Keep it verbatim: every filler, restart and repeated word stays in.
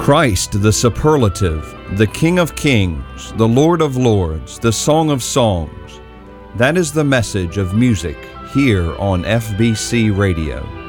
Christ the superlative, the King of Kings, the Lord of Lords, the Song of Songs. That is the message of music here on F B C Radio.